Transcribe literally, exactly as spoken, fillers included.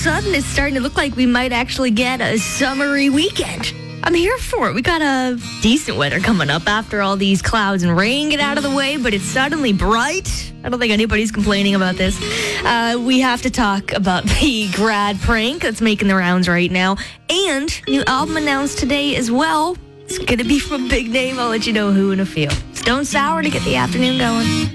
sudden, it's starting to look like we might actually get a summery weekend. I'm here for it. We got a decent weather coming up after all these clouds and rain get out of the way, but it's suddenly bright. I don't think anybody's complaining about this. Uh, we have to talk about the grad prank that's making the rounds right now, and new album announced today as well. It's going to be from a big name. I'll let you know who in a few. Stone Sour to get the afternoon going.